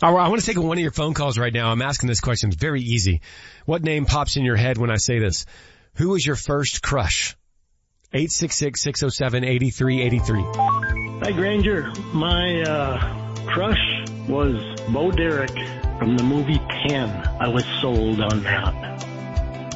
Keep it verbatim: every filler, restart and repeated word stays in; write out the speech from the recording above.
All right, I want to take one of your phone calls right now. I'm asking this question. It's very easy. What name pops in your head when I say this? Who was your first crush? eight six six, six oh seven, eight three eight three. Hi, Granger. My uh, crush was Bo Derek from the movie ten. I was sold on that.